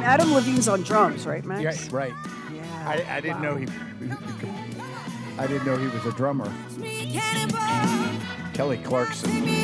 Adam Levine's on drums, right, Max? Yeah, right. Yeah. I didn't know I didn't know he was a drummer. Kelly Clarkson.